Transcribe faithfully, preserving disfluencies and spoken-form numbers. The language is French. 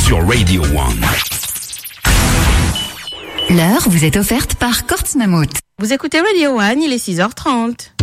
sur Radio One. L'heure vous est offerte par Kortsmammut. Vous écoutez Radio One, il est six heures trente.